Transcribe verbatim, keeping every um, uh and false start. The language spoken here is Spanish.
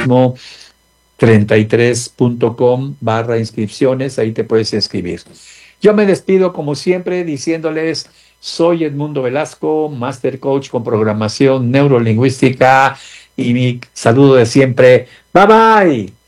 mismo treinta y tres punto com barra inscripciones, ahí te puedes inscribir. Yo me despido como siempre diciéndoles, soy Edmundo Velasco, Master Coach con programación neurolingüística, y mi saludo de siempre, bye bye.